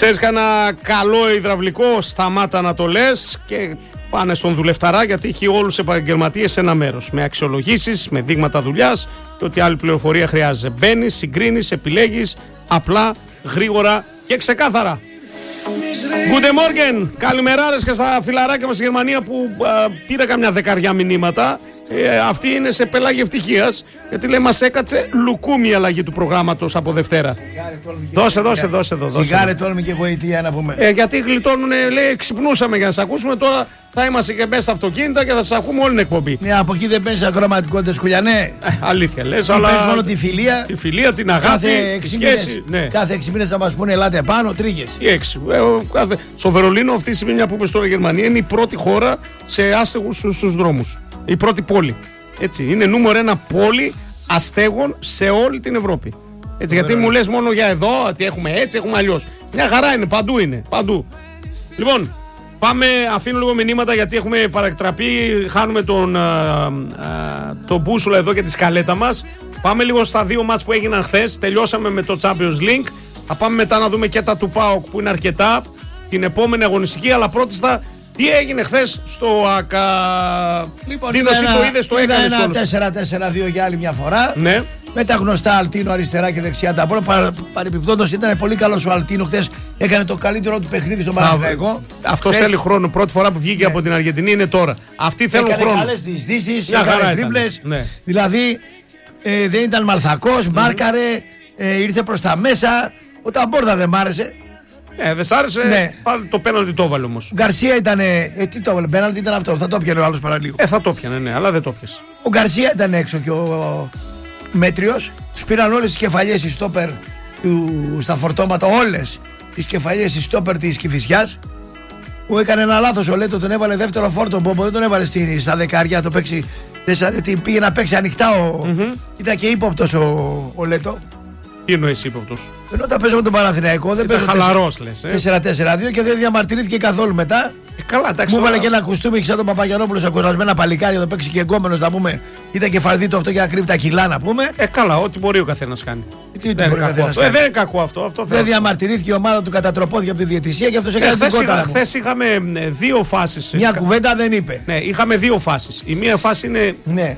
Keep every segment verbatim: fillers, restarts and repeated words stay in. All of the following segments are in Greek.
Ξέρεις κανένα καλό υδραυλικό, σταμάτα να το λες και πάνε στον δουλευταρά, γιατί έχει όλους τους επαγγελματίες σε ένα μέρος. Με αξιολογήσεις, με δείγματα δουλειάς και ό,τι άλλη πληροφορία χρειάζεται. Μπαίνεις, συγκρίνεις, επιλέγεις απλά, γρήγορα και ξεκάθαρα. Guten Morgen! Καλημεράρες και στα φιλαράκια μας στη Γερμανία που α, πήρα καμιά δεκαριά μηνύματα. Ε, αυτή είναι σε πελάγη ευτυχίας, γιατί λέει μας έκατσε λουκούμι η αλλαγή του προγράμματος από Δευτέρα. Δώσε, δώσε, δώσε εδώ. Σιγάρε τόλμη και γοητεία να πούμε. Ε, γιατί γλιτώνουνε, λέει, ξυπνούσαμε για να σας ακούσουμε. Τώρα θα είμαστε και μέσα στα αυτοκίνητα και θα σας ακούμε όλη την εκπομπή. Ναι, από εκεί δεν παίρνεις ακροματικότητες, Κουλιανέ. Ε, αλήθεια λες, αλλά. αλλά. μόνο τη φιλία. Τη φιλία, την αγάπη, κάθε τη σχέση. μήνες, ναι. Κάθε έξι μήνες θα μας πούνε ελάτε πάνω, τρίχες. Η έξι. Ε, ο, κάθε... Στο Βερολίνο, αυτή τη στιγμή, μια που είπες τώρα, η Γερμανία είναι η πρώτη χώρα σε άστεγους στους, στους δρόμους. Η πρώτη πόλη. Έτσι, είναι νούμερο ένα πόλη αστέγων σε όλη την Ευρώπη. Έτσι, γιατί μου λες μόνο για εδώ, ότι έχουμε έτσι, έχουμε αλλιώς. Μια χαρά είναι, παντού είναι, παντού. Λοιπόν, πάμε, αφήνω λίγο μηνύματα γιατί έχουμε παρακτραπεί, χάνουμε τον, α, α, τον μπούσουλα εδώ και τη σκαλέτα μας. Πάμε λίγο στα δύο μάτς που έγιναν χθες, τελειώσαμε με το Champions League. Θα πάμε μετά να δούμε και τα του ΠΑΟΚ που είναι αρκετά, την επόμενη αγωνιστική, αλλά πρώτη στα... Τι έγινε χθες στο ΑΚΑ. Λοιπόν, τι είδες, το είδες, το έκανες. Ένα τέσσερα τέσσερα δύο για άλλη μια φορά. Ναι. Με τα γνωστά Αλτίνο αριστερά και δεξιά τα πρώτα. Παρεπιπτόντως ήταν πολύ καλός ο Αλτίνο χθες. Έκανε το καλύτερο του παιχνίδι στο Παναθηναϊκό. Αυτό χθες... θέλει χρόνο. Πρώτη φορά που βγήκε ναι. από την Αργεντινή είναι τώρα. Αυτοί θέλουν έκανε χρόνο. Έκανε καλές διεισδύσεις, έκανε τρίπλες. Ναι. Δηλαδή ε, δεν ήταν μαλθακός, mm-hmm. μάρκαρε, ε, ήρθε προς τα μέσα. Ο Ταμπόρδα δεν μ' άρεσε. Ναι, δεν σ' άρεσε. Ναι. Πάλι το πέναλτι το έβαλε όμως. Ο Γκαρσία ήταν. Ε, τι το έβαλε, πέναλτι ήταν αυτό. Θα το πιανε ο άλλος παραλίγο. Ε, θα το πιανε, ναι, αλλά δεν το πιασε. Ο Γκαρσία ήταν έξω και ο, ο Μέτριος. Τους πήραν όλες τις κεφαλιές οι στόπερ του, στα φορτώματα. Όλες τις κεφαλιές οι στόπερ της Κηφισιάς. Που έκανε ένα λάθος ο Λέτο, τον έβαλε δεύτερο φόρτο. Μπόμπο δεν τον έβαλε στην, στα δεκαριά. Το παίξει. Πήγε να παίξει ανοιχτά. Ο, mm-hmm. Ήταν και ύποπτος ο, ο Λέτο. Τι εννοείς ύποπτος? Ενώ όταν παίζουμε τον Παναθηναϊκό δεν παίζει. Χαλαρός λες. τέσσερα τέσσερα δύο και δεν διαμαρτυρήθηκε καθόλου μετά. Ε, καλά, εντάξει. Μου έβαλε και ένα κουστούμι σαν τον Παπαγιανόπουλο στα κουρασμένα παλικάρια. Το παίξει και εγκόμενος να πούμε. Ήταν και φαρδίτο αυτό για να κρύβει τα κιλά να πούμε. Ε, καλά, ό,τι μπορεί ο καθένας κάνει. Τι δεν, μπορεί καθένας κάνει. Ε, δεν είναι κακό αυτό. αυτό δεν διαμαρτυρήθηκε η ομάδα του κατατροπώθηκε από τη διαιτησία και αυτό έκανε την κότα. Χθες είχαμε δύο φάσεις. Μια κουβέντα δεν είπε. Ναι, είχαμε δύο φάσεις. Η μία φάση είναι. Ναι.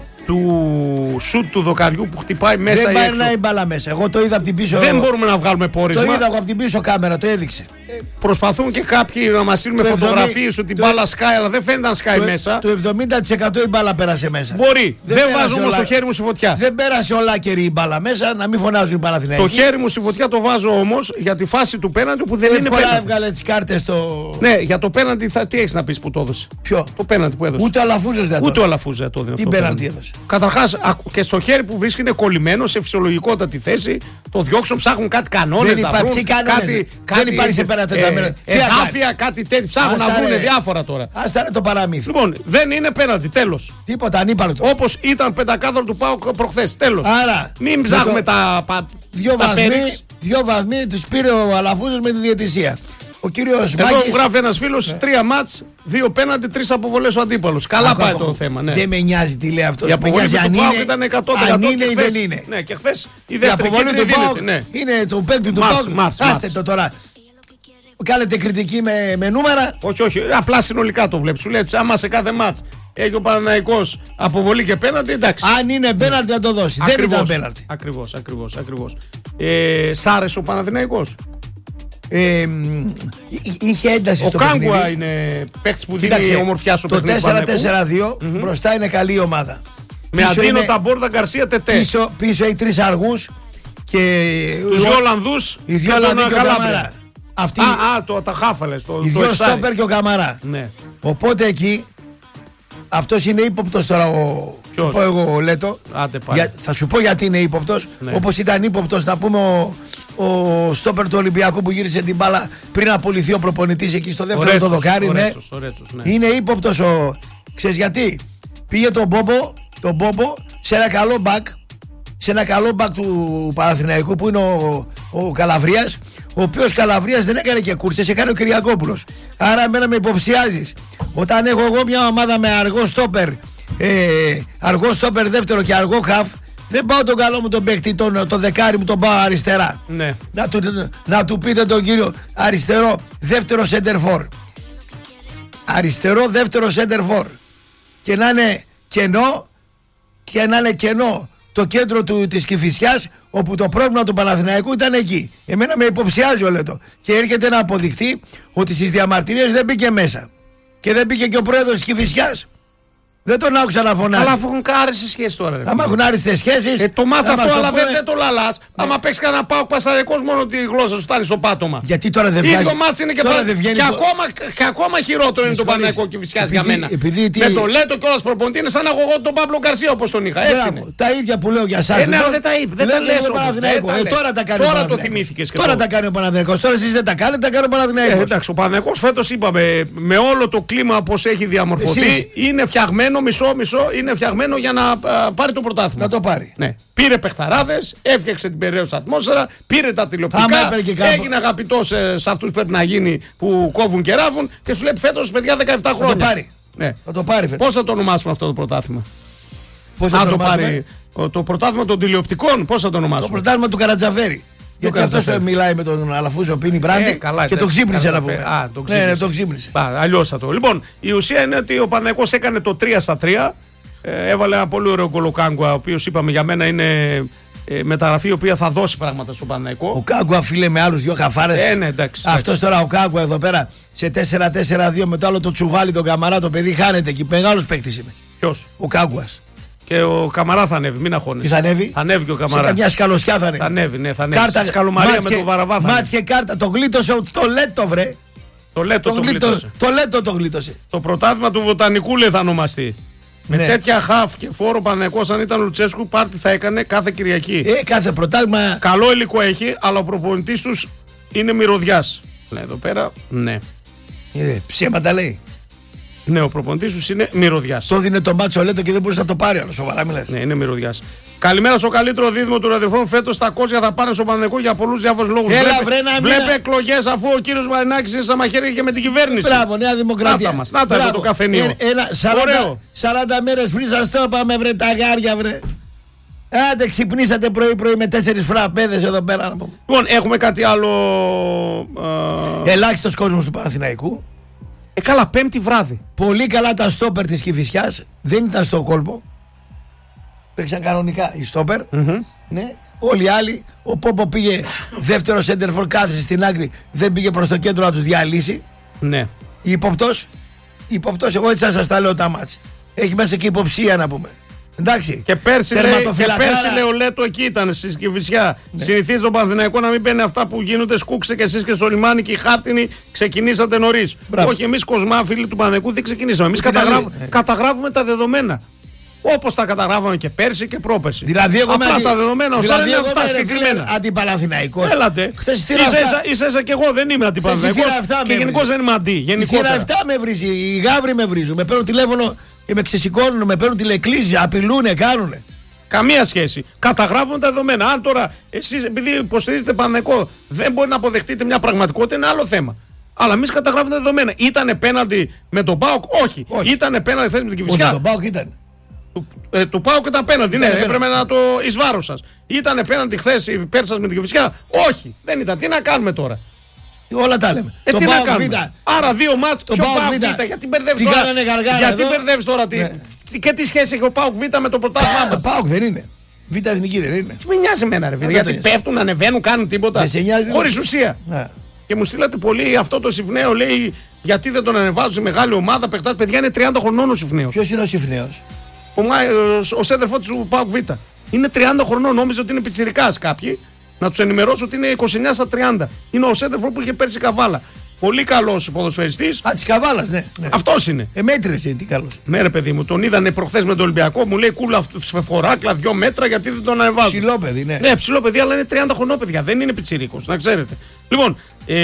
Του σουτ του δοκαριού που χτυπάει μέσα. Δεν πάει να η μπάλα μέσα. Εγώ το είδα από την πίσω. Δεν μπορούμε να βγάλουμε πόρισμα. Το είδα από την πίσω κάμερα, το έδειξε. Ε, προσπαθούν και κάποιοι να μας στείλουν φωτογραφίες ότι η μπάλα σκάει, αλλά δεν φαίνεται να σκάει το, μέσα. Το εβδομήντα τοις εκατό η μπάλα πέρασε μέσα. Μπορεί. Δεν, δεν βάζω όμως το χέρι μου στη φωτιά. Δεν πέρασε ολάκερη η μπάλα μέσα, να μην φωνάζουν οι Παναθηναϊκοί. Το χέρι μου στη φωτιά το βάζω όμως για τη φάση του πέναντι που δεν το είναι πέναντι. Έβγαλε τις κάρτες στο. Ναι, για το πέναντι θα, τι έχεις να πεις που το έδωσε? Ποιο? Το πέναντι που έδωσε. Ούτε ο Αλαφούζος δεν το Ούτε ο Αλαφούζος δεν το έδωσε. Τι πέναντι έδωσε? Καταρχάς και στο χέρι που βρίσκει είναι κολλημένο σε φυσιολογικότατη θέση. Το διώξουν, ψάχνουν κάτι κανόνες. Δεν υπάρχει κάτι. Δεν υπάρχει σε πέρα τετραμένα. Εδάφια, κάτι τέτοιο. Ψάχνουν να βρουν διάφορα τώρα. Ας τα το παραμύθι. Λοιπόν, δεν είναι πέναλτι, τέλος. Τίποτα, ανύπαρκτο. Όπως ήταν πεντακάθαρο του ΠΑΟΚ προχθές. Τέλος. Άρα. Μην ψάχνουμε τα. Δύο βαθμοί, δύο βαθμοί τους πήρε ο Αλαφούζος με τη διαιτησία. Ο κύριος Εδώ Μάκης... μου γράφει ένας φίλος, ναι. Τρία μάτς, δύο πέναντι, τρεις αποβολές ο αντίπαλος. Καλά άκου, πάει άκου, το θέμα. Ναι. Δεν με νοιάζει τι λέει αυτός. Η αποβολή του ΠΑΟΚ ήταν εκατό τοις εκατό. Αν είναι ή δεν είναι. Ναι, και χθες η δεύτερη αποβολή του ΠΑΟΚ ναι. είναι το παίκτη του ΠΑΟΚ. Άστε το τώρα. Κάνετε κριτική με, με νούμερα. Όχι, όχι. Απλά συνολικά το βλέπεις. Σου λέει άμα σε κάθε μάτς έχει ο Παναθηναϊκός αποβολή και πέναλτι, εντάξει. Αν είναι πέναλτι θα το δώσει. Ακριβώς, δεν ήταν πέναλτι. Ακριβώς, ακριβώς, ακριβώς. Ε, σ' άρεσε ο Παναθηναϊκός? Ε, είχε ένταση ο στο παιχνίδι. Ο Κάγκουα είναι παίκτης που δίνει ομορφιά στο παιχνίδι. Το τέσσερα τέσσερα δύο mm-hmm. μπροστά είναι καλή ομάδα. Με Αντίνο, Ταμπόρδα, Γκαρσία, Τετέ. Πίσω, πίσω έχει τρεις αργούς και τους δύο Ολλανδούς. Οι δύο Ολλανδοί και ο Καμαρά. Αυτοί, α, α, το, τα χάφαλες. Το, οι δύο στόπερ και ο Καμαρά. Ναι. Οπότε εκεί αυτός είναι ύποπτος τώρα ο. Ποιος? Σου πω εγώ ο Λέτο. Άντε, για, θα σου πω γιατί είναι ύποπτος. Ναι. Όπως ήταν ύποπτος να πούμε ο, ο στόπερ του Ολυμπιακού που γύρισε την μπάλα πριν απολυθεί ο προπονητής εκεί στο δεύτερο το δοκάρι. Ναι. Ρέτσος, ο Ρέτσος, ναι. Είναι ύποπτος ο. Ξέρεις γιατί? Πήγε τον Μπόμπο, τον Μπόμπο σε ένα καλό μπακ. Σε ένα καλό μπακ του Παναθηναϊκού που είναι ο, ο Καλαβρίας, ο οποίος Καλαβρίας δεν έκανε και κούρσες, έκανε ο Κυριακόπουλος. Άρα εμένα με υποψιάζεις. Όταν έχω εγώ μια ομάδα με αργό στόπερ, ε, αργό στόπερ δεύτερο και αργό χαφ, Δεν πάω τον καλό μου τον παίκτη, τον, τον δεκάρι μου τον πάω αριστερά. Ναι. Να του, να του πείτε τον κύριο αριστερό δεύτερο center for. Αριστερό δεύτερο center for. Και να είναι κενό, και να είναι κενό το κέντρο του, της Κηφισιάς, όπου το πρόβλημα του Παναθηναϊκού ήταν εκεί. Εμένα με υποψιάζει ο Λέτο. Και έρχεται να αποδειχτεί ότι στις διαμαρτυρίες δεν μπήκε μέσα. Και δεν μπήκε και ο πρόεδρος της Κηφισιάς. Δεν τον άκουσα να φωνάζει. Αλλά αφού έχουν άριστες σχέσεις τώρα. Ρε, άμα έχουν άριστες σχέσεις. Ε, το μάτσα αυτό, αλλά δεν, πούμε... δεν το λαλάς. Ναι. Άμα παίξει κανένα πάω πασαρικός, μόνο τη γλώσσα σου φτάνει στο πάτωμα. Γιατί τώρα δεν βγάζει. Το μάτσα είναι και, τώρα δεν βγαίνει. Και, το... ακόμα, και ακόμα χειρότερο είναι το Παναθηναϊκό Κηφισιάς για μένα. Επειδή, τι... Με το Λέτο κιόλας προπονητή είναι σαν αγωγό τον Παύλο Γκαρσία όπως τον είχα. Έτσι είναι. Τα ίδια που λέω για εσάς. Ε, ναι, δεν τα είπε. Δεν τα λες όμως. Τώρα τα κάνει ο Παναθηναϊκός. Τώρα το θυμήθηκες. Τώρα τα κάνει ο Παναθηναϊκός. Τώρα εσείς δεν τα κάνετε, τα κάνει ο Παναθηναϊκός. Εντάξει, ο Παναθηναϊκός φέτος είπαμε με όλο το κλίμα όπως έχει διαμορφωθεί είναι φτιαγμένο μισό-μισό. Είναι φτιαγμένο για να α, πάρει το πρωτάθλημα. Να το πάρει. Ναι. Πήρε παιχταράδες, έφτιαξε την περιραίουσα ατμόσφαιρα, πήρε τα τηλεοπτικά, έγινε αγαπητός ε, σε αυτούς πρέπει να γίνει που κόβουν και ράβουν και σου λέει φέτος παιδιά δεκαεπτά χρόνια. Θα το πάρει. Ναι. Θα το πάρει φέτος. Πώς θα το ονομάσουμε αυτό το πρωτάθλημα? Πώς θα Αν το, το πάρει το, το πρωτάθλημα των τηλεοπτικών, πώς θα το ονομάσουμε? Το πρωτάθλημα του Καρατζαφέρη. Γιατί αυτό μιλάει με τον Αλαφούζο, πίνει μπράντι ε, καλά, και το ξύπνησε να πούμε. Α, το ξύπνησε. Ναι, ναι, το ξύπνησε. Αλλιώς θα το. Λοιπόν, η ουσία είναι ότι ο Παναθηναϊκός έκανε το τρία στα τρία. Ε, έβαλε ένα πολύ ωραίο γκολ ο Κάγκουα, ο οποίος είπαμε για μένα είναι ε, μεταγραφή η οποία θα δώσει πράγματα στον Παναθηναϊκό. Ο Κάγκουα, φίλε, με άλλους δύο χαφάρες. Ε, ναι, εντάξει. Αυτός τώρα ο Κάγκουα εδώ πέρα σε τέσσερα τέσσερα δύο με το άλλο το τσουβάλι, τον Καμαρά, το παιδί χάνεται εκεί. Μεγάλος παίκτης είναι. Ποιος? Ο Κάγκουας. Και ο Καμαρά θα ανέβει, μην αγχώνεσαι. Τι θα ανέβει? Θα ανέβει και ο Καμαρά. Σε καμιά σκαλωσιά θα ανέβει. Θα ανέβει, ναι, θα ανέβει. Κάρτα, Σκαλομαρία με τον Βαραβά. Μάτς και κάρτα. Το γλίτωσε το Λέτο, βρε. Το Λέτο το, το γλίτωσε. Το Λέτο το γλίτωσε. Το πρωτάθλημα του Βοτανικού λέει θα ονομαστεί. Με ναι. τέτοια χαφ και φόρο Παναθηναϊκός, αν ήταν ο Λουτσέσκου, πάρτι θα έκανε κάθε Κυριακή. Ε, κάθε πρωτάθλημα. Καλό υλικό έχει, αλλά ο προπονητής τους είναι μυρωδιάς. Λέει εδώ πέρα, ναι. Ε, ψέματα λέει. Ναι, ο προπονητής τους είναι μυρωδιάς. Το δίνει το μάτσο Λέτο και δεν μπορούσε να το πάρει, αλλά σοβαρά μιλάς. Ναι, είναι μυρωδιάς. Καλημέρα στο καλύτερο δίδυμο του ραδιοφώνου. Φέτος τα κότσια θα πάνε στο Παναθηναϊκό για πολλούς διάφορους λόγους. Έλα, Βλέπε, βρε, να βλέπε εκλογές αφού ο κύριος Μαρινάκης είναι στα μαχαίρια και με την κυβέρνηση. Μπράβο, Νέα Δημοκρατία. Να τα μας, να τα εδώ το καφενείο. Ε, έλα, σαράντα, σαράντα μέρες πριν σας το είπαμε, βρε τα γάρια, βρε. Άντε ξυπνήσατε πρωί-πρωί με τέσσερις φραπέδες εδώ πέρα να πούμε. Λοιπόν, έχουμε κάτι άλλο. Α... Ελάχιστος κόσμος του Παναθηναϊκού. Ε, καλά, πέμπτη βράδυ. Πολύ καλά τα στόπερ της Κηφισιάς. Δεν ήταν στο κόλπο. Παίξαν κανονικά οι στόπερ. Mm-hmm. Ναι. Όλοι οι άλλοι. Ο Πόπο πήγε δεύτερο σέντερφορ, κάθεσε στην άκρη. Δεν πήγε προς το κέντρο να τους διαλύσει. Ναι. Υποπτός. Υποπτός. Εγώ έτσι θα σας τα λέω τα μάτς. Έχει μέσα και υποψία να πούμε. Εντάξει. Και πέρσι, λέει, και πέρσι λέει ο Λέτο εκεί ήταν στη Κηφισιά. Ναι. Συνηθίζει τον Παναθηναϊκό να μην παίρνει αυτά που γίνονται. Σκούξε και εσείς και στο λιμάνι και οι χάρτινοι ξεκινήσατε νωρίς. Όχι, εμείς κοσμάφιλοι του Παναθηναϊκού δεν ξεκινήσαμε. Εμείς καταγράφουμε, ε. καταγράφουμε τα δεδομένα. Όπως τα καταγράφαμε και πέρσι και πρόπερσι. Δηλαδή, εγώ απλά αντι... τα δεδομένα ωστόσο δηλαδή, είναι αυτά συγκεκριμένα. Αντιπαναθηναϊκός. Έλατε. Ίσα ίσα και εγώ δεν είμαι αντιπαναθηναϊκός. Και γενικώς δεν είμαι αντί. Γενικότερα. Η εφτά με βρίζει. Οι γάβροι με βρίζουν. Με παίρνουν τηλέφωνο και με ξεσηκώνουν. Με παίρνουν τηλεκλήσεις. Απειλούνε, κάνουνε. Καμία σχέση. Καταγράφουν τα δεδομένα. Αν τώρα εσείς επειδή υποστηρίζετε Παναθηναϊκό δεν μπορεί να αποδεχτείτε μια πραγματικότητα, είναι άλλο θέμα. Αλλά εμείς καταγράφουμε τα δεδομένα. Ήτανε πέναλτι με τον ΠΑΟΚ? Όχι. Όχι. Ήτανε πέναλτι χθες με την Κηφισιά? Τον ΠΑΟΚ ήταν. Του, ε, του ΠΑΟΚ ήταν πέναλτι. Ναι, έπρεπε να το εις βάρος σας. Ήτανε πέναλτι χθες υπέρ σας με την Κηφισιά? Όχι. Δεν ήταν. Τι να κάνουμε τώρα? Όλα τα λέμε. Ε, το τι ΠΑΟΚ να κάνουμε. Β. Άρα δύο μάτς. Ποιο ΠΑΟΚ Β? Γιατί μπερδεύεις τώρα? Γιατί μπερδεύεις τώρα? Ναι. Τι, και τι σχέση έχει ο ΠΑΟΚ Β με το πρωτάθλημά μας? ΠΑΟΚ δεν είναι. Β' εθνική δεν είναι. Τι με νοιάζει εμένα, ρε παιδί? Γιατί πέφτουν, ανεβαίνουν, κάνουν τίποτα. Χωρίς ουσία. Ναι. Και μου στείλατε πολύ αυτό το Συφνέο, λέει, γιατί δεν τον ανεβάζουν σε μεγάλη ομάδα. Παιχτάς, παιδιά, είναι τριάντα χρονών ο Συφνέος. Ποιος είναι ο Συφνέος? Ο, ο, ο σέντερφο του ΠΑΟΚ Β. Είναι τριάντα χρονών, νόμιζε ότι είναι πιτσιρικάς κάποιοι. Να τους ενημερώσω ότι είναι είκοσι εννιά στα τριάντα. Είναι ο σέντερφο που είχε πέρσι Καβάλα. Πολύ καλός ποδοσφαιριστής. Α, της Καβάλας, ναι. ναι. Αυτός είναι. Ε, μέτρησε, τι καλός. Ναι, ρε παιδί μου, τον είδανε προχθές με τον Ολυμπιακό. Μου λέει κούλα σφεφοράκλα, δύο μέτρα, γιατί δεν τον ανεβάζουν. Ψηλό παιδί, ναι. Ναι, ψηλό παιδί, αλλά είναι τριάντα χρονών, παιδιά. Δεν είναι πιτσιρίκος, να ξέρετε. Λοιπόν,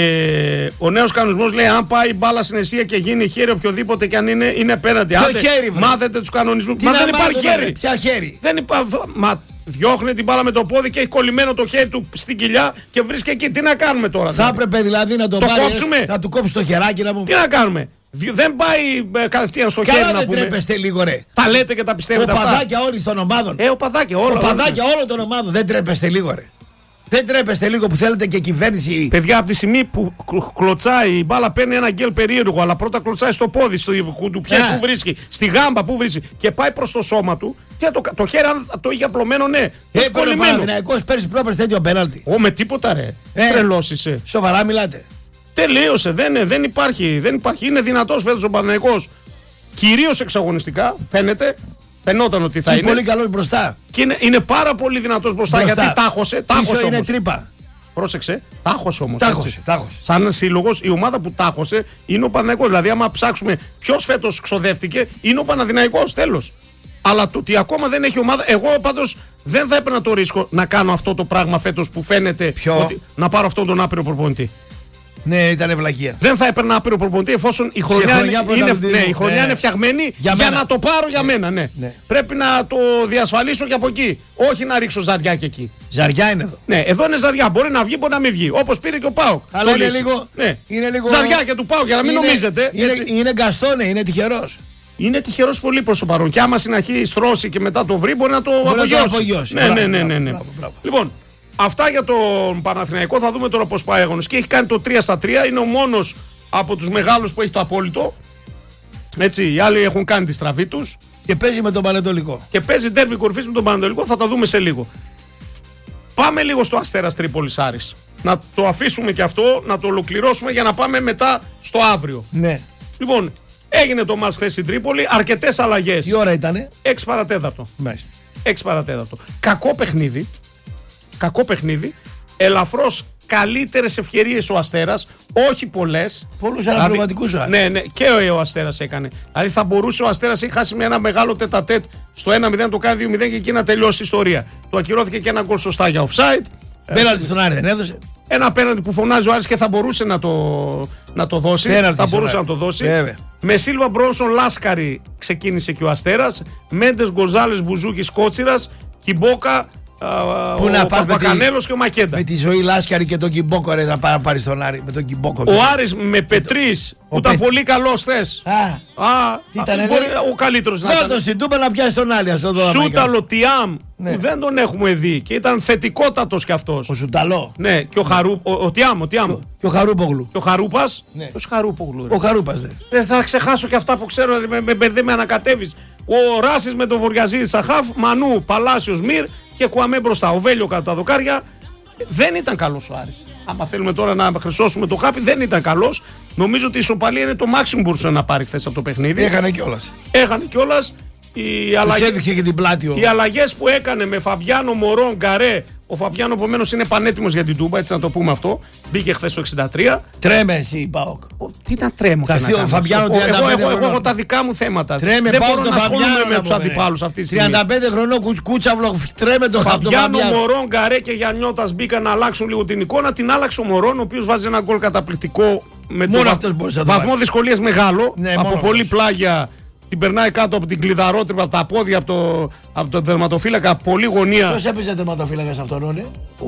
ε, ο νέος κανονισμός λέει: αν πάει μπάλα στην αιστεία και γίνει χέρι, οποιοδήποτε και αν είναι, είναι απέναντι. Ποιο χέρι, βρε? Μάθετε τους κανονισμούς. Τι Μα να δεν υπάρχει μάθω, χέρι. Ποια χέρι? Δεν υπάρχει. Μα διώχνει την μπάλα με το πόδι και έχει κολλημένο το χέρι του στην κοιλιά και βρίσκει εκεί. Τι να κάνουμε τώρα? Θα έπρεπε δηλαδή να τον το πάρει, κόψουμε. Να του κόψει το χεράκι να πούμε. Τι να κάνουμε? Δεν πάει ε, κατευθείαν στο Καλά χέρι να δεν πούμε. τρέπεστε λίγο ρε. Τα λέτε και τα πιστεύετε αυτά. Οπαδάκια όλων των ομάδων. Ε, οπαδάκια όλα. Οπαδάκια όλων των ομάδων. Δεν τρέπεστε λίγο ρε. Δεν τρέπεστε λίγο που θέλετε και κυβέρνηση. Παιδιά, από τη στιγμή που κλωτσάει η μπάλα παίρνει ένα γκέλ περίεργο, αλλά πρώτα κλωτσάει στο πόδι, στο κουντουπιέ Yeah. που βρίσκει, στη γάμπα που βρίσκει και πάει προς το σώμα του. Και το, το χέρι, αν το είχε απλωμένο, ναι. Έπαιρνε ο Παναθηναϊκός πέρσι πρόπερς τέτοιο πέναλτι. Ω, με τίποτα ρε. Ε. Τρελός είσαι. Σοβαρά μιλάτε. Τελείωσε. Δεν, δεν, υπάρχει, δεν υπάρχει. Είναι δυνατός φέτος ο Παναθηναϊκός. Κυρίως εξαγωνιστικά, φαίνεται. Φαινόταν ότι θα και είναι. πολύ καλός μπροστά. Και είναι, είναι πάρα πολύ δυνατός μπροστά, μπροστά. γιατί τάχωσε. Τάχωσε Πίσω όμως. είναι τρύπα. Πρόσεξε, τάχωσε όμως. Τάχωσε, τάχωσε. Σαν σύλλογος, η ομάδα που τάχωσε είναι ο Παναθηναϊκός. Δηλαδή, άμα ψάξουμε ποιος φέτος ξοδεύτηκε, είναι ο Παναθηναϊκός. Τέλος. Αλλά το ότι ακόμα δεν έχει ομάδα. Εγώ πάντως δεν θα έπαιρνα το ρίσκο να κάνω αυτό το πράγμα φέτος που φαίνεται. Ποιο? Ότι, να πάρω αυτόν τον άπειρο προπονητή. Ναι, ήταν ευλακία. Δεν θα έπαιρνα άπειρο προπονητή εφόσον η χρονιά, χρονιά είναι, ναι, η χρονιά ναι. είναι φτιαγμένη Για για, μένα. να το πάρω για μένα. Ναι. Ναι. Πρέπει να το διασφαλίσω και από εκεί. Όχι να ρίξω ζαριά και εκεί. Ζαριά είναι εδώ. Ναι, εδώ είναι ζαριά. Μπορεί να βγει, μπορεί να μην βγει. Όπως πήρε και ο Πάοκ. Αλλά Το είναι λύσει. λίγο, Ναι. είναι λίγο. Ζαριά και του Πάοκ, για να μην είναι, νομίζετε. Είναι, έτσι. είναι γκαστόνε, είναι τυχερός. Είναι τυχερός πολύ προς το παρόν. Και άμα συναχεί στρώσει και μετά το βρει, μπορεί να το Μπορεί να το απογειώσει. απογειώσει. Ναι, Μπράβο, ναι, ναι, ναι, ναι. μπράβο, μπράβο. Λοιπόν, αυτά για τον Παναθηναϊκό. Θα δούμε τώρα πώς πάει αγώνας. Και έχει κάνει το τρία στα τρία. Είναι ο μόνος από τους μεγάλους που έχει το απόλυτο. Έτσι, οι άλλοι έχουν κάνει τη στραβή τους. Και παίζει με τον Πανετολικό. Και παίζει ντέρμπι κορυφής με τον Πανατολικό. Θα τα δούμε σε λίγο. Πάμε λίγο στο Αστέρας Τρίπολης Άρης. Να το αφήσουμε και αυτό, να το ολοκληρώσουμε για να πάμε μετά στο αύριο. Ναι. Λοιπόν, έγινε το μάτς χθες στην Τρίπολη, αρκετές αλλαγές. Τι ώρα ήτανε? έξι παρατέταρτο. Μάλιστα. έξι παρατέταρτο. Κακό παιχνίδι. Κακό παιχνίδι. Ελαφρώς καλύτερες ευκαιρίες ο Αστέρας. Όχι πολλές. Πολλούς αναπληρωματικούς ο Άρης. Ναι, ναι, και ο, ο Αστέρας έκανε. Δηλαδή θα μπορούσε ο Αστέρας, έχει χάσει με ένα μεγάλο τετατέτ στο ένα μηδέν, το κάνει δύο μηδέν και εκεί να τελειώσει η ιστορία. Του ακυρώθηκε και ένα γκολ σωστά για offside. Πέναλτι στον Άρη δεν έδωσε. Ένα πέναλτι που φωνάζει ο Άρης και θα μπορούσε να το, να το δώσει. Πέναλτι θα στον μπορούσε Άρη. να το δώσει. Βέβαια. Με Σίλβα Μπρόνσον Λάσκαρη ξεκίνησε και ο Αστέρας. Μέντες Γκοζάλες Μπουζούκης Κότσιρας. Κυμπόκα. Πού ο να πας με τη- Παπακανέλος και ο Μακέντα. Με τη ζωή Λάσκαρη και τον Κυμπόκο ρε να πάρει να πάρει στον Άρη. Με τον Κυμπόκο. Ο Άρης με Πετρής που ήταν Πετ- πολύ καλός χθες. Α, Α, Τι ήτανε, μπορεί, λέει? ο καλύτερος να δώντο ήταν. στην τούπα να πιάσει τον Άρη. Ας το δω. άμα Σούταλο έκανε. Τιάμ Ναι. που δεν τον έχουμε δει και ήταν θετικότατος κι αυτός. Ο Σουταλό. Ναι, και ο, Χαρού, ο, ο Τιάμ, ο Τιάμ. Και ο Χαρούπογλου. Και ο Χαρούπας. Ναι. Ποιος Χαρούπογλου, ρε. Ο Χαρούπας δε. Δεν θα ξεχάσω και αυτά που ξέρω, ρε, με, με μπερδεύει, με ανακατεύεις. Ο Ράσης με τον Βοριαζίδη Σαχάφ, Μανού, Παλάσιος, Μυρ και Κουαμέ μπροστά. Ο Βέλιο κάτω τα δοκάρια. Δεν ήταν καλός ο Άρης. Άμα θέλουμε τώρα να χρυσώσουμε το χάπι, δεν ήταν καλός. Νομίζω ότι η ισοπαλία είναι το maximum που μπορούσε να πάρει χθες από το παιχνίδι. Έχανε κιόλας. Έχανε κιόλας. Οι Τους αλλαγές, έδειξε και την πλάτη ο. οι αλλαγές που έκανε με Φαβιάνο, Μωρόν, Γκαρέ. Ο Φαβιάνο επομένως είναι πανέτοιμος για την Τούμπα, έτσι να το πούμε αυτό. Μπήκε χθες το εξήντα τρία. Τρέμε εσύ, Πάοκ. Ο, τι να τρέμω Θα και έρθει να ο κάνω. Φαβιάνο Εγώ- τριάντα πέντε εγώ, εγώ, εγώ χρονών. έχω τα δικά μου θέματα. Τρέμε Δεν Πάοκ μπορώ το να ασχολούμαι Φαβιάνο. με να τους πούμε, ρε. αντιπάλους αυτή τη στιγμή. τριάντα πέντε χρονών κου- κούτσαυλο. Τρέμε το Φαβιάνο, Φαβιάνο. Μωρόν, Γκαρέ και Γιαννιώτας μπήκαν να αλλάξουν λίγο την εικόνα. Την άλλαξε ο Μωρόν, ο οποίος βάζει ένα γκολ καταπληκτικό. Με Μόνο το βα- αυτός μπορούσε να το βαθμό βάλει. δυσκολίας μεγάλο. Ναι, από μόνο πολύ αυτός. πλάγια. Την περνάει κάτω από την κλειδαρότρυπα, από τα πόδια, από το, από το τερματοφύλακα, πολύ γωνία. Ποιος έπαιζε τερματοφύλακας αυτόν, ρε.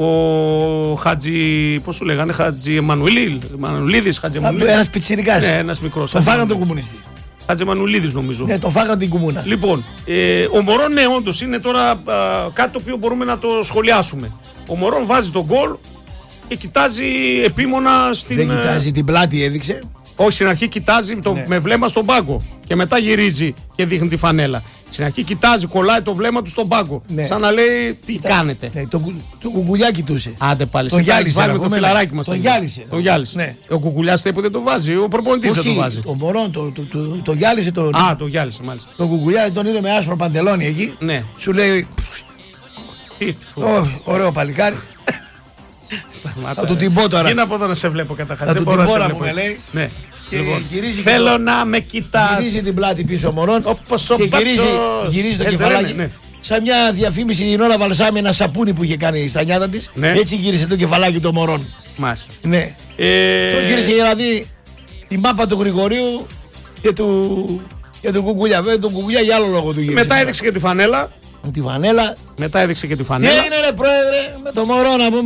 Ο Χατζη. Πώς σου λέγανε, Χατζη Εμμανουηλίδης. Εμμανουηλίδης, Χατζη Εμμανουηλίδης. Ένας πιτσιρικάς. Ναι, ένας μικρός. Τον φάγαν τον κομμουνιστή. Χατζη Εμμανουηλίδης νομίζω. Ναι, τον φάγαν την κουμούνα. Λοιπόν, ε, ο Μωρόν, ναι, όντως είναι τώρα α, κάτι το οποίο μπορούμε να το σχολιάσουμε. Ο Μωρόν βάζει τον γκολ και κοιτάζει επίμονα στην. Δεν ε, κοιτάζει την πλάτη, έδειξε. Όχι, στην αρχή κοιτάζει το, Ναι. με βλέμμα στον πάγκο και μετά γυρίζει και δείχνει τη φανέλα. Στην αρχή κοιτάζει, κολλάει το βλέμμα του στον πάγκο. Ναι. Σαν να λέει τι κάνετε. Ναι, το, κου- το κουκουλιά κοιτούσε. Άντε πάλι, Τον σε κάνει, γυάλισε, βάλει να με το πούμε, φιλαράκι μας. τον εκεί. γυάλισε. Τον γυάλισε. Ναι. Ο κουκουλιάς που δεν το βάζει, ο προπονητής δεν το Όχι, βάζει. το μωρόν, το, το, το, το γυάλισε το, Α, το γυάλισε μάλιστα. το κουκουλιά, τον είδε με άσπρο παντελόνι εκεί. Ναι. Σου λέει, Τι, «Ω, ωραίο παλικάρι. σταμάτα, Θα του ρε. την πω τώρα. Γίνε από εδώ να σε βλέπω καταρχάς. Θα Δεν του μπορώ την να πω σε να βλέπω μου έτσι. λέει. Ναι. Και Λοιπόν, γυρίζει και θέλω το- να με κοιτάς. Γυρίζει την πλάτη πίσω ο μωρόν. Όπως ο Και γυρίζει, μπάτσος. γυρίζει το Έτσι δεν κεφαλάκι. είναι, ναι. Σαν μια διαφήμιση η Νόρα Βαλσάμι, ένα σαπούνι που είχε κάνει στα νιάτα τη. Ναι. Έτσι γύρισε το κεφαλάκι των μωρών. Μάλιστα. Ναι. Ε, Το γύρισε για να δει τη μάπα του Γρηγορίου και του, και του Κουκουλιά. Βέβαια τον Κουκουλιά για άλλο λόγο του γύρισε. Μετά έδειξε και τη φανέλα. Τη βανέλα. Μετά έδειξε και τη Τι φανέλα. έγινε ρε πρόεδρε με το μωρό να πούμε.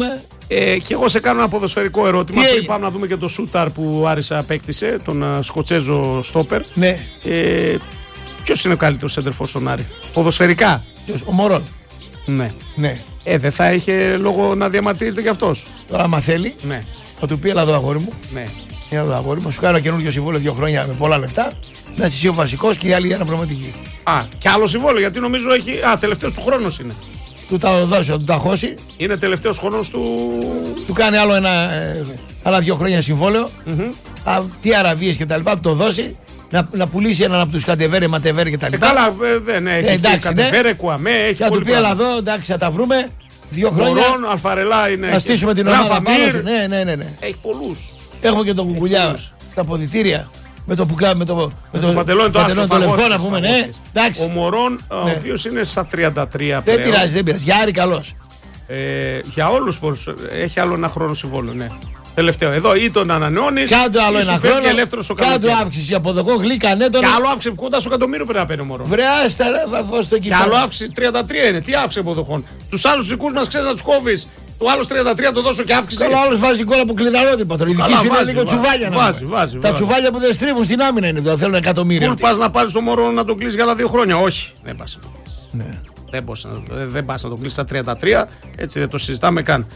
Ε, και εγώ σε κάνω ένα ποδοσφαιρικό ερώτημα. Τι Πριν έγινε? πάμε να δούμε και το Σούταρ που ο Άρης απέκτησε, τον α, Σκοτσέζο στόπερ. Ναι. Ε, ποιος είναι ο καλύτερος σέντερφορ στον Άρη? Ποδοσφαιρικά. Ποιος? Ο Μωρόν. Ναι. Ναι. Ε, δεν θα είχε λόγο να διαμαρτύρεται κι αυτός? Τώρα, άμα θέλει, Ναι. θα του πει: έλα εδώ, αγόρι μου. Ναι. Έλα εδώ, αγόρι μου. Σου κάνω καινούργιο συμβόλαιο δύο χρόνια με πολλά λεφτά. Να είσαι εσύ ο βασικός και οι άλλοι αναπληρωματικοί. Α, και άλλο συμβόλαιο, γιατί νομίζω έχει. Α, τελευταίος του χρόνος είναι. Του τα δώσει, θα του τα χώσει. Είναι τελευταίος χρόνος του. Του κάνει άλλο ένα, ε, άλλα δύο χρόνια συμβόλαιο. Mm-hmm. Α, τι αραβίες και τα λοιπά, του το δώσει. Να, να πουλήσει έναν από του κατεβέρε, ματεβέρε και τα Ε, λοιπά. καλά, ε, δεν έχει. Ε, εντάξει, Κατεβέρε, Κουαμέ, έχει. Και να του πει: έλα εδώ, εντάξει, θα τα βρούμε. Δύο χρόνια. Μωρόν, Αλφαρελά είναι. Να στήσουμε την Ράφα ομάδα πάνω. Μύρ. σου. Ναι, ναι, ναι, ναι. Έχει πολλούς. Έχουμε και τον Κουκουλιά, πολλούς. τα αποδυτήρια. Με το πουκά, με το, με Το παντελόνι το άσπρο. το λευκό φαγώθηκες, να πούμε, ναι. φαγώθηκες. Εντάξει. Ο Μωρόν, ο Ναι. οποίος είναι στα τριάντα τρία Δεν πλέον. πειράζει, δεν πειράζει. Για Άρη καλός. Ε, για όλους τους έχει άλλο ένα χρόνο συμβόλαιο, ναι. Τελευταίο. Εδώ ή τον ανανεώνεις, Κάτω άλλο ή σου ένα φεύγει χρόνο. ελεύθερος ο Κάτω καλοκαίρι. αύξηση από εδώ, γλύκα νέτο. Και άλλο αύξηση ευκούντας ο εκατομμύριο πρέπει να παίρνει ο Μωρόν. Βρεάστα, ρε, φως το Και κοιτάω. άλλο αύξηση τριάντα τρία είναι. Τι αύξηση αποδοχών? Τους άλλους δικούς μας ξέρεις να τους κόβεις. Το άλλο τριάντα τρία το δώσω και αύξηση. Καλά, άλλος βάζει γκολ από κλειδαρότυπα τώρα. Η δική Καλά, σου είναι βάζει, λίγο βάζει, τσουβάλια να βάζει, πούμε. βάζει, Τα βάζει. τσουβάλια που δεν στρίβουν στην άμυνα είναι εδώ. Θέλουν εκατομμύρια. Πού αυτοί. πας να πάρεις τον Μωρόν να τον κλείσεις για άλλα δύο χρόνια? Όχι. Δεν πας να τον κλείσεις. Ναι. Δεν, μπορείς να, δεν πας να τον κλείσεις στα τριάντα τρία. Έτσι δεν το συζητάμε καν.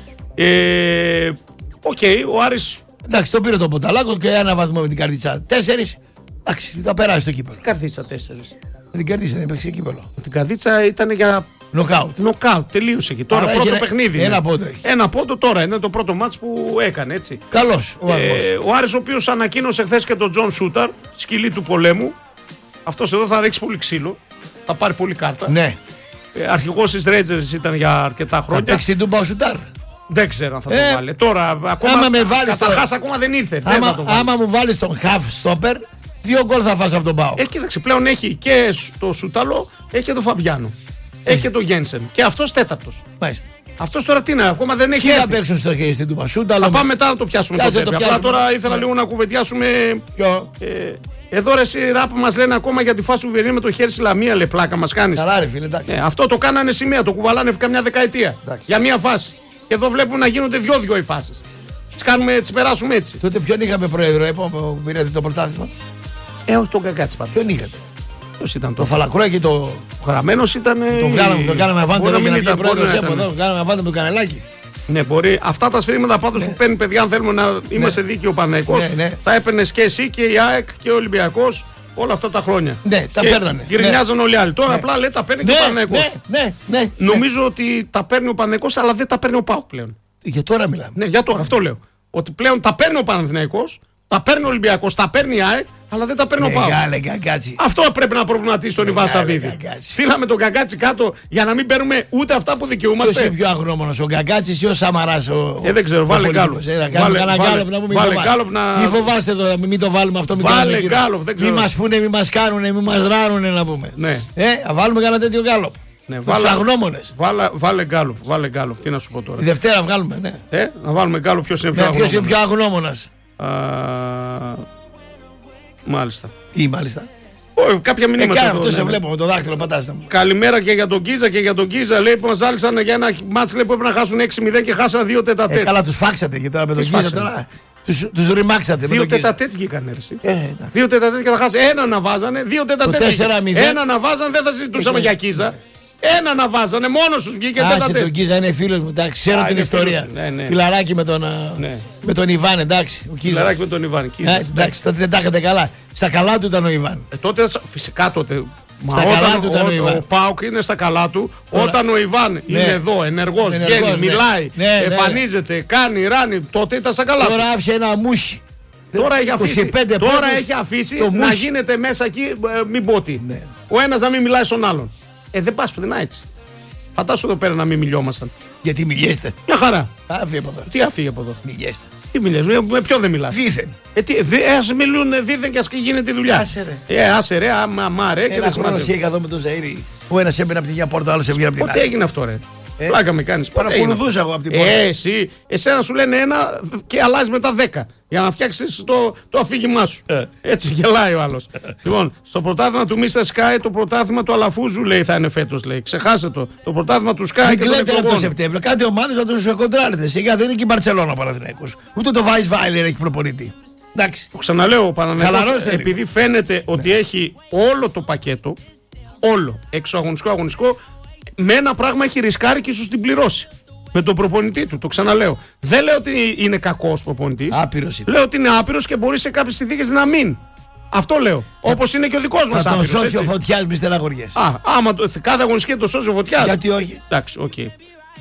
Ε, Οκ, okay, ο Άρης. Εντάξει, το πήρε το ποταλάκο και ένα βαθμό με την καρδίτσα. Τέσσερις. Εντάξει, θα περάσει το κύπελο. Καρδίτσα τέσσερις. Με την καρδίτσα δεν έπαιξε κύπελο. Την καρδίτσα ήταν για Νοκάουτ. νοκάουτ. Τελείωσε εκεί. Τώρα Άρα πρώτο έχει παιχνίδι. ένα είναι. πόντο έχει. Ένα πόντο τώρα. Είναι το πρώτο μάτς που έκανε έτσι. Καλός ο Άρης. Ε, ο Άρης ο οποίος ανακοίνωσε χθες και τον Τζον Σούταρ, σκυλή του πολέμου. Αυτός εδώ θα ρίξει πολύ ξύλο. Θα πάρει πολύ κάρτα. Ναι. Ε, αρχηγός της Rangers ήταν για αρκετά Θα χρόνια. παίξει την Τούμπα ο Σουτάρ. Δεν ξέρω αν θα Ε, το βάλει. Τώρα ακόμα. άμα με βάλεις καταρχάς το- ακόμα δεν ήρθε. δεν θα Άμα, το βάλεις. άμα μου βάλεις τον half stopper, δύο γκολ θα φας από τον Πάο. Ε, κοίταξε, πλέον έχει και το Σουτάλο, έχει και τον Φαμπιάνο. Έχει και τον Γένσεν. Και αυτός τέταρτος. Μάλιστα. Αυτός τώρα τι είναι, ακόμα δεν έχει Ποιοι θα έρθει. παίξουν στο χέρι στην Τούμπα, Σούτα, Θα πάμε μετά να το πιάσουμε το Κάτσε να το τέρμι. Απλά πιάσουμε. τώρα ήθελα Ναι. λίγο να κουβεντιάσουμε. Ποιο? Ε, εδώ ρε εσύ ράπ μας λένε ακόμα για τη φάση του Βιερίνη με το χέρι στη Λαμία, λε πλάκα μας κάνεις. Καλά, ρε φίλε, εντάξει. Ε, αυτό το κάνανε σημαία, το κουβαλάνε καμιά δεκαετία. Εντάξει. Για μία φάση. Και εδώ βλέπουμε να γίνονται δυο-δυο οι φάσεις. Τις κάνουμε, τις περάσουμε έτσι. Τότε ποιον είχαμε πρόεδρο, ε, που πήρατε το πρωτάθλημα. Ε, όχι τον Κακάτσι πάντως. Ποιον είχατε. Ποιος ήταν Το το Φαλακρό και το. Ο γραμμένος ήταν. Το βγάλαμε, το κάναμε αβάντε Μπορεί εδώ να και να μην βγει ήταν, μπορεί πρόεδρο να από ήταν. εδώ. Κάναμε αβάντε με το κανελάκι. Ναι, μπορεί. Αυτά τα σφυρίγματα πάντως που παίρνει παιδιά, αν θέλουμε να είμαστε δίκαιοι ο Παναθηναϊκός, Ναι, ναι. τα έπαιρνε και εσύ και η ΑΕΚ και ο Ολυμπιακός όλα αυτά τα χρόνια. Ναι, τα Και παίρνανε. Γκρινιάζαν όλοι οι άλλοι. Τώρα απλά λέει τα παίρνει και ο Ναι, Παναθηναϊκός. ναι, ναι, ναι. Νομίζω ότι τα παίρνει ο Παναθηναϊκός, αλλά δεν τα παίρνει ο ΠΑΟΚ πλέον. Για τώρα μιλάμε. Ναι, για τώρα, αυτό λέω. Ότι πλέον τα παίρνει ο Παναθηναϊκός, τα παίρνει ο Ολυμπιακός, τα παίρνει η ΑΕΚ, αλλά δεν τα παίρνει ο ΠΑΟΚ. Μεγάλε γκαγκάτσι. Αυτό πρέπει να προβληματίσει τον Ιβάν Μεγάλε Σαββίδη. Γκαγκάτσι. Στείλαμε τον Γκαγκάτσι κάτω για να μην παίρνουμε ούτε αυτά που Ποιος δικαιούμαστε. είναι πιο αγνώμονος, ο Γκαγκάτσης ή ο Σαμαράς? Ο, Ε, δεν ξέρω, ο βάλε πολιτικός. γκάλωπ. Ε, να κάνουμε Βάλε- κανένα βάλε- γκάλωπ να πούμε. βάλε μην γκάλωπ να- Μη φοβάστε εδώ, μην το βάλουμε αυτό. Μην Βάλε κάνουμε γύρω. γκάλωπ, δεν ξέρω. Μη μας πούνε, μη μας κάνουνε, μη μας ράνουνε να πούμε. Ναι. Ε, α βάλουμε κανένα τέτοιο γκάλωπ. Ναι, Με τους αγνώμονες. Βάλε, βάλε γκάλωπ, βάλε γκάλωπ. Τι να σου πω τώρα. Η Δευτέρα βγάλουμε, ναι. Ε, να βάλουμε γκάλωπ ποιος είναι πιο Ναι, ποιος είναι αγνώμονος. πιο αγνώμονας. Α, μάλιστα. Τι μάλιστα. Ω, κάποια Ε, μηνύματα. κάνε εδώ, αυτό ναι, σε ναι. βλέπω με το δάχτυλο πατάς να μου. Καλημέρα και για τον Κίζα και για τον Κίζα. Λέει που μας ζάλισαν για ένα μάτς λέει, που έπρεπε να χάσουν έξι μηδέν και χάσαν δύο Ε, τετατέτ. καλά, τους φάξατε και τώρα με τον Τους Κίζα φάξανε. τώρα. Τους, τους ρημάξατε με Δύο τον Κίζα. τετατέτ βγήκαν έρση. Ε, εντάξει. Δύο τετατέτ και θα χάσει. Ένα να βάζανε, δύο τετατέτ. Το τέσσερα μηδέν. Ένα να βάζανε, δεν θα συζητούσαμε Ε, για Κίζα. Ένα να βάζανε, μόνος τους βγήκε Άσε τετατέτ. τον Κίζα, είναι φίλος μου, εντάξει, ξέρω Α, την είναι ιστορία. φίλος, ναι, ναι. Φιλαράκι με τον, α, Ναι. με τον Ιβάν, εντάξει. Ο Κίζας. Φιλαράκι με τον Ιβάν. Κίζας, Ε, εντάξει, τότε δεν τα είχατε καλά. Στα καλά του ήταν ο Ιβάν. Ε, τότε, φυσικά τότε. Στα Μα καλά όταν του ήταν ο Ιβάν. ο Πάοκ είναι στα καλά του. Τώρα- Όταν ο Ιβάν είναι εδώ, ενεργός, Ενεργός, βγαίνει, ναι. μιλάει, Ναι, ναι, ναι. εμφανίζεται, κάνει, ράνει, τότε ήταν στα καλά του. Τώρα άφησε ένα μουσι. Τώρα έχει είκοσι αφήσει, πέντε τώρα πόντους, έχει αφήσει το να μουσι. γίνεται μέσα εκεί, ε, μην πω τι. Ναι. Ο ένας να μην μιλάει στον άλλον. Ε, δεν πας πουθενά έτσι. Φαντάσου εδώ πέρα να μην μιλιόμασταν. Γιατί μιλιέστε. Μια χαρά. Άφη από εδώ. Τι αφήγε από εδώ. Μιλιέστε. Τι μιλάς, με, με ποιον δεν μιλάς. Δίθεν. Ε, τι, δε, ε, ας μιλούν δίθεν και ας γίνεται η δουλειά. Άσε ρε. Ε, άσε ρε, άμα, άμα ρε και Ένα δεν χρόνο σημασία. είχα εδώ με τον Ζαΐρη. Ο ένας έμπαινε από τη μια πόρτα, ο άλλος έβγαινε από την Πότε άλλη. έγινε αυτό ρε. Ε, Πλάκα με κάνεις. Παρακολουθούσα εγώ από την πόρτα. Ε, εσύ, εσένα σου λένε ένα και αλλάζει μετά δέκα. Για να φτιάξεις το, το αφήγημά σου. Ε. Έτσι γελάει ο άλλος. Λοιπόν, στο πρωτάθλημα του μίστερ Sky, το πρωτάθλημα του Αλαφούζου λέει θα είναι φέτος. Λέει. Ξεχάσε το. Το πρωτάθλημα του Sky. Δεν κλαίτε από το Σεπτέμβριο. Κάτι ομάδες να τους κοντράρετε. Σιγά δεν είναι και η Μπαρτσελόνα Παναθηναϊκός. Ούτε το Weisweiler έχει προπονητή. Εντάξει. Το ξαναλέω, ο Παναθηναϊκός επειδή φαίνεται ναι. ότι έχει όλο το πακέτο, όλο εξωαγωνιστικό αγωνιστικό, με ένα πράγμα έχει ρισκάρει και ίσως την πληρώσει. Με τον προπονητή του, το ξαναλέω. Δεν λέω ότι είναι κακός προπονητής. Άπειρος είναι. Λέω ότι είναι άπειρος και μπορεί σε κάποιες συνθήκες να μην. Αυτό λέω. Όπως είναι και ο δικός μας άπειρος. Θα τον σώσει ο Φωτιάς, μη στεναχωριές. Α, άμα το, κάθε αγωνιστική το σώσει ο Φωτιάς. Γιατί όχι. Εντάξει, οκ. Okay.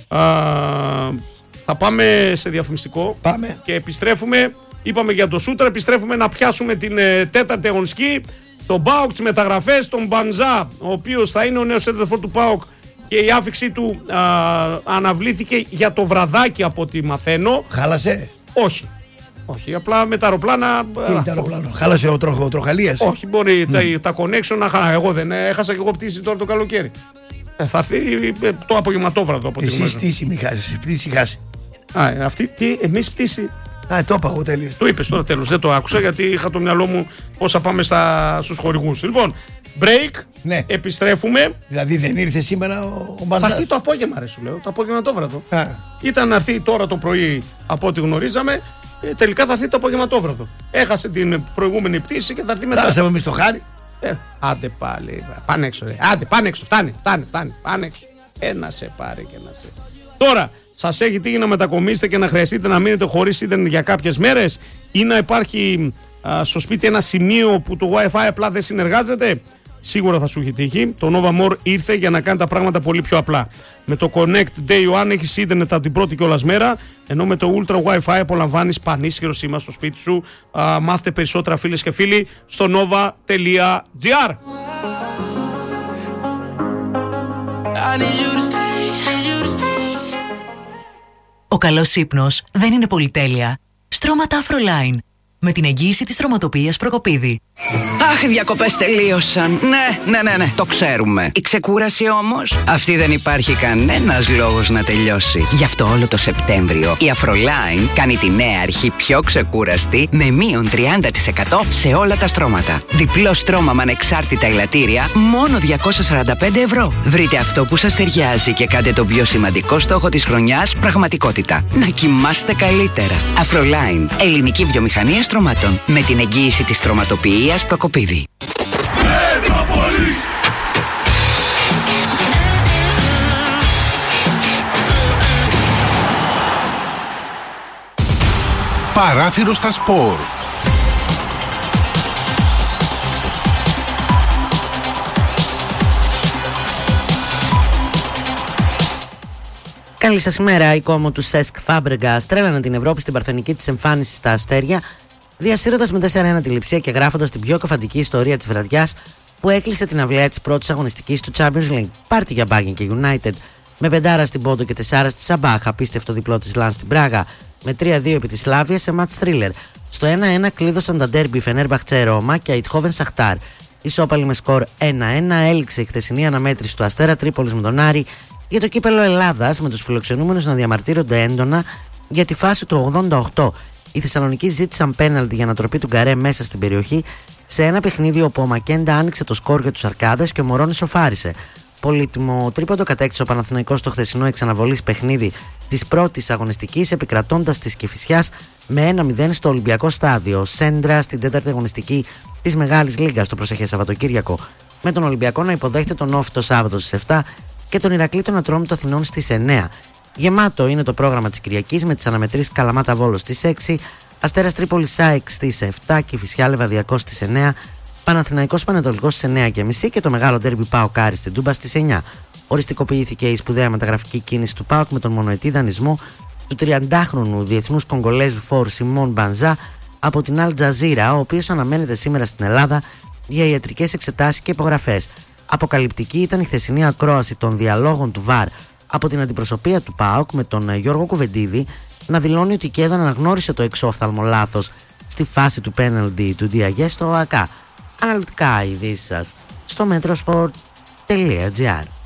Θα πάμε σε διαφημιστικό. Πάμε. Και επιστρέφουμε. Είπαμε για το Σούτρα, επιστρέφουμε να πιάσουμε την ε, τέταρτη αγωνιστική. Τον ΠΑΟΚ, τις μεταγραφές, τον Μπανζά, ο οποίος θα είναι ο νέος σέντερφορ του ΠΑΟΚ και η άφηξή του α, αναβλήθηκε για το βραδάκι από ό,τι μαθαίνω. Χάλασε. Όχι. Όχι, απλά με τα αεροπλάνα. Τι είναι τα αεροπλάνο, χάλασε ο, τροχο, ο Τροχαλίας. Όχι, μπορεί mm. τα, τα connection να χάλασε. Εγώ δεν έχασα και εγώ πτήση τώρα το καλοκαίρι. Ε, θα έρθει το απογευματόβραδο από ό,τι Εσείς πτήση μη χάσει, πτήση χάσει. Α, αυτή τι, εμείς πτήση. Α, το είπα εγώ τέλειως. Το είπες τώρα τέλος, δεν το άκουσα γιατί είχα το μυαλό μου πώς θα πάμε στα, στους χορηγούς. Λοιπόν, break, ναι. Επιστρέφουμε. Δηλαδή δεν ήρθε σήμερα ο, ο Μπανζάς. Θα έρθει το απόγευμα ρε σου λέω, το απόγευμα το βράδο. Ήταν να έρθει τώρα το πρωί από ό,τι γνωρίζαμε, ε, τελικά θα έρθει το απόγευμα το βράδο. Έχασε την προηγούμενη πτήση και θα έρθει μετά. Χάσαμε εμείς το χάρι. Ε, άντε πάλι, πάνε έξω ρε, άντε πάνε έξω, φτάνει, φτάνει, φτάνει, πάνε έξω. Ένα σε πάρει και ένα σε. Τώρα, σας έχει τύχει να μετακομίσετε και να χρειαστείτε να μείνετε χωρίς ίντερνετ για κάποιες μέρες ή να υπάρχει α, στο σπίτι ένα σημείο που το Wi-Fi απλά δεν συνεργάζεται? Σίγουρα θα σου έχει τύχει. Το Nova More ήρθε για να κάνει τα πράγματα πολύ πιο απλά. Με το Connect Day One έχεις ίντερνετ από την πρώτη κιόλας μέρα, ενώ με το Ultra Wi-Fi απολαμβάνεις πανίσχυρο σήμα στο σπίτι σου. Α, μάθετε περισσότερα φίλες και φίλοι στο nova τελεία gr. Ο καλός ύπνος δεν είναι πολυτέλεια. Στρώματα Afroline. Με την εγγύηση της στρωματοποιίας Προκοπίδη. Αχ, οι διακοπές τελείωσαν. Ναι, ναι, ναι, ναι, το ξέρουμε. Η ξεκούραση όμως, αυτή δεν υπάρχει κανένας λόγος να τελειώσει. Γι' αυτό όλο το Σεπτέμβριο η Afroline κάνει τη νέα αρχή πιο ξεκούραστη με μείον τριάντα τοις εκατό σε όλα τα στρώματα. Διπλό στρώμα με ανεξάρτητα ελαττήρια, μόνο διακόσια σαράντα πέντε ευρώ. Βρείτε αυτό που σας ταιριάζει και κάντε τον πιο σημαντικό στόχο της χρονιάς πραγματικότητα. Να κοιμάστε καλύτερα. Afroline, ελληνική βιομηχανία στρωμάτων. Με την εγγύηση της στρωματοποιίας Προκοπίδη. Παράθυρο στα σπορ. Καλή σας ημέρα. Η κόμμα του Σέσκ Φάμπρεγκα τρέλανε την Ευρώπη στην παρθενική της εμφάνιση στα αστέρια, διασύροντας με τέσσερα ένα τη λειψία και γράφοντας την πιο καφαντική ιστορία της βραδιάς που έκλεισε την αυλαία της πρώτης αγωνιστικής του Champions League. Πάρτι για Μπάγκεν και United με πεντάρα στην Πόντο και τεσσάρα στη Σαμπάχ. Απίστευτο διπλό της Λαν στην Πράγα με τρία δύο επί της Σλάβια σε μάτς θρίλερ. Στο ένα ένα κλείδωσαν τα ντέρμπι Φενέρμπαχτσε Ρώμα και Αιτχόβεν Σαχτάρ. Ισόπαλη με σκορ ένα ένα έληξε η χθεσινή αναμέτρηση του Αστέρα Τρίπολης με τον Άρη για το κύπελο Ελλάδας, με τους φιλοξενούμενους να διαμαρτύρονται έντονα για τη φάση του ογδόντα οκτώ. Οι Θεσσαλονικοί ζήτησαν πέναλτι για ανατροπή του Γκαρέ μέσα στην περιοχή σε ένα παιχνίδι όπου ο Μακέντα άνοιξε το σκορ για τους Αρκάδες και ο Μωρόνης σοφάρισε. Πολύτιμο τρίποντο κατέκτησε ο Παναθηναϊκός στο χθεσινό εξαναβολής παιχνίδι της πρώτης αγωνιστικής, επικρατώντας της Κηφισιάς με ένα μηδέν στο Ολυμπιακό Στάδιο. Σέντρα στην τέταρτη αγωνιστική της Μεγάλης Λίγκας το προσεχές Σαββατοκύριακο, με τον Ολυμπιακό να υποδέχεται τον Όφη το Σάββατο στις επτά και τον Ηρακλή των Ατρόμητων Αθηνών στις εννέα. Γεμάτο είναι το πρόγραμμα της Κυριακής με τις αναμετρήσεις Καλαμάτα Βόλος στις έξι, Αστέρας Τρίπολης ΑΕΚ στις επτά, Κηφισιά Λεβαδιακός στις εννέα, Παναθηναϊκός Πανετολικός στις εννέα και μισή και το μεγάλο ντέρμπι ΠΑΟΚ Άρης στην Τούμπα στις εννέα. Οριστικοποιήθηκε η σπουδαία μεταγραφική κίνηση του ΠΑΟΚ με τον μονοετή δανεισμό του τριαντάχρονου διεθνούς Κογκολέζου φόρ Σιμών Μπανζά από την Αλ Τζαζίρα, ο οποίος αναμένεται σήμερα στην Ελλάδα για ιατρικές εξετάσεις και υπογραφές. Αποκαλυπτική ήταν η χθεσινή ακρόαση των διαλόγων του ΒΑΡ από την αντιπροσωπεία του ΠΑΟΚ με τον Γιώργο Κουβεντίδη να δηλώνει ότι η ΚΕΔΑ αναγνώρισε το εξόφθαλμο λάθος στη φάση του πέναλτι του Διαγέ στο ΟΑΚΑ. Αναλυτικά ειδήσεις σας στο metrosport τελεία gr.